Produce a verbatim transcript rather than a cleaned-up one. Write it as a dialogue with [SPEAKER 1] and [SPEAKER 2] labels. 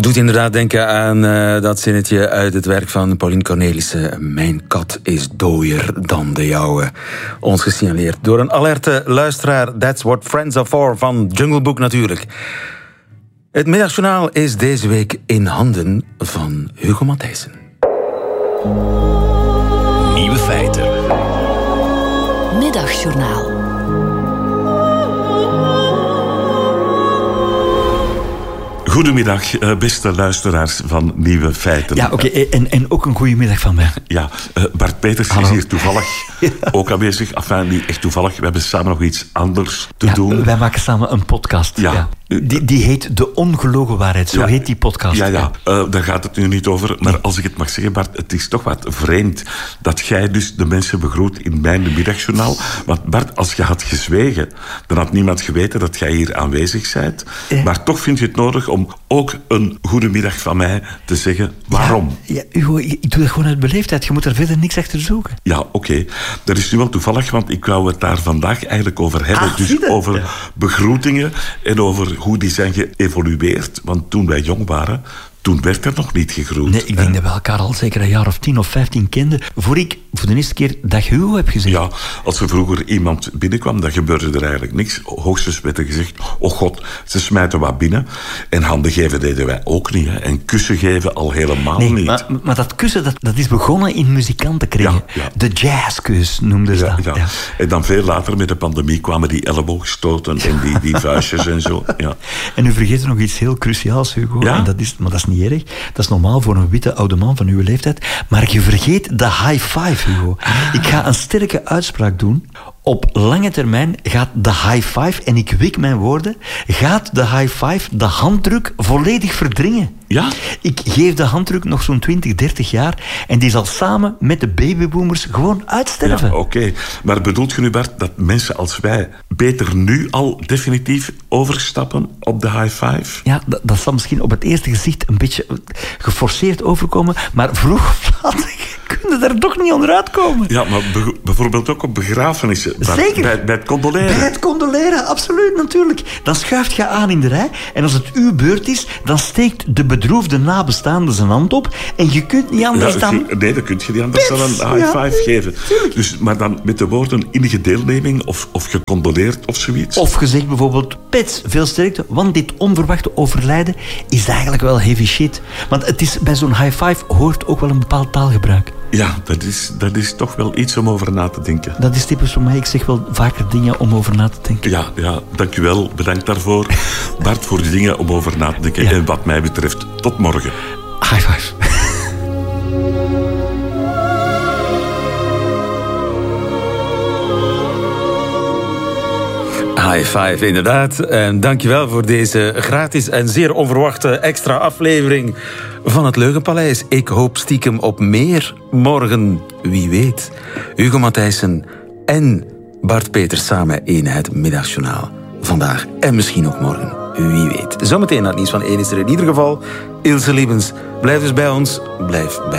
[SPEAKER 1] Doet inderdaad denken aan uh, dat zinnetje uit het werk van Pauline Cornelissen. Mijn kat is dooier dan de jouwe. Ons gesignaleerd door een alerte luisteraar. That's what friends are for, van Jungle Book natuurlijk. Het Middagjournaal is deze week in handen van Hugo Matthijssen.
[SPEAKER 2] Nieuwe feiten.
[SPEAKER 3] Middagjournaal.
[SPEAKER 4] Goedemiddag, beste luisteraars van Nieuwe Feiten.
[SPEAKER 5] Ja, oké, okay, en, en ook een goedemiddag van mij.
[SPEAKER 4] Ja, Bart Peters Hallo. Is hier toevallig ja. ook aanwezig. Enfin, niet echt toevallig, we hebben samen nog iets anders te
[SPEAKER 5] ja,
[SPEAKER 4] doen.
[SPEAKER 5] Wij maken samen een podcast. Ja. Ja. Die, die heet De Ongelogen Waarheid, zo ja. heet die podcast.
[SPEAKER 4] Ja, ja. Uh, daar gaat het nu niet over. Maar nee. als ik het mag zeggen, Bart, het is toch wat vreemd dat jij dus de mensen begroet in mijn Middagjournaal. Want Bart, als je had gezwegen, dan had niemand geweten dat jij hier aanwezig bent. Ja. Maar toch vind je het nodig om ook een goedemiddag van mij te zeggen. Waarom?
[SPEAKER 5] Ja, ja, Hugo, ik doe dat gewoon uit beleefdheid. Je moet er verder niks achter zoeken.
[SPEAKER 4] Ja, oké. Okay. Dat is nu wel toevallig, want ik wou het daar vandaag eigenlijk over hebben.
[SPEAKER 5] Ah,
[SPEAKER 4] dus over
[SPEAKER 5] ja.
[SPEAKER 4] begroetingen en over hoe die zijn geëvolueerd. Want toen wij jong waren, toen werd er nog niet gegroet.
[SPEAKER 5] Nee, ik denk dat we elkaar al zeker een jaar of tien of vijftien kenden, voor ik voor de eerste keer dag Hugo heb gezegd.
[SPEAKER 4] Ja, als er vroeger iemand binnenkwam, dan gebeurde er eigenlijk niks. Hoogstens werd er gezegd, oh god, ze smijten wat binnen. En handen geven deden wij ook niet. Hè. En kussen geven al helemaal
[SPEAKER 5] nee,
[SPEAKER 4] niet.
[SPEAKER 5] Maar, maar dat kussen, dat, dat is begonnen in muzikantenkringen. Ja, ja. De jazzkus noemden ze
[SPEAKER 4] ja,
[SPEAKER 5] dat.
[SPEAKER 4] Ja.
[SPEAKER 5] Ja.
[SPEAKER 4] En dan veel later met de pandemie kwamen die elleboogstoten en die, die vuistjes en zo. Ja.
[SPEAKER 5] En u vergeet nog iets heel cruciaals, Hugo.
[SPEAKER 4] Ja?
[SPEAKER 5] En dat is, maar dat is niet erg. Dat is normaal voor een witte oude man van uw leeftijd. Maar je vergeet de high five, Hugo. Ik ga een sterke uitspraak doen. Op lange termijn gaat de high five, en ik wik mijn woorden, gaat de high five de handdruk volledig verdringen.
[SPEAKER 4] Ja?
[SPEAKER 5] Ik geef de handdruk nog zo'n twintig, dertig jaar en die zal samen met de babyboomers gewoon uitsterven.
[SPEAKER 4] Ja, oké. Okay. Maar bedoelt je nu, Bart, dat mensen als wij beter nu al definitief overstappen op de high five?
[SPEAKER 5] Ja, dat, dat zal misschien op het eerste gezicht een beetje geforceerd overkomen, maar vroeg of laat kunnen er toch niet onderuit komen.
[SPEAKER 4] Ja, maar be- bijvoorbeeld ook op begrafenissen.
[SPEAKER 5] Zeker.
[SPEAKER 4] Bij, bij het condoleren.
[SPEAKER 5] Bij het condoleren, absoluut, natuurlijk. Dan schuift je aan in de rij en als het uw beurt is, dan steekt de bedroefde nabestaande zijn hand op en je kunt niet anders
[SPEAKER 4] ja,
[SPEAKER 5] dan...
[SPEAKER 4] Nee, dan kun je niet anders dan een high five ja, geven. Dus, maar dan met de woorden innige deelneming of, of gecondoleerd of zoiets.
[SPEAKER 5] Of gezegd bijvoorbeeld, pets, veel sterkte, want dit onverwachte overlijden is eigenlijk wel heavy shit. Want het is, bij zo'n high five hoort ook wel een bepaald taalgebruik.
[SPEAKER 4] Ja, dat is, dat is toch wel iets om over na te denken.
[SPEAKER 5] Dat is typisch voor mij. Ik zeg wel vaker dingen om over na te denken.
[SPEAKER 4] Ja, ja, dank u wel. Bedankt daarvoor. Bart, voor die dingen om over na te denken. Ja. En wat mij betreft, tot morgen.
[SPEAKER 5] High five.
[SPEAKER 1] High five, inderdaad. En dankjewel voor deze gratis en zeer onverwachte extra aflevering van het Leugenpaleis. Ik hoop stiekem op meer morgen, wie weet. Hugo Matthijssen en Bart Peters samen in het Middagjournaal. Vandaag en misschien ook morgen, wie weet. Zometeen naar het nieuws van één is er in ieder geval Ilse Liebens. Blijf dus bij ons, blijf bij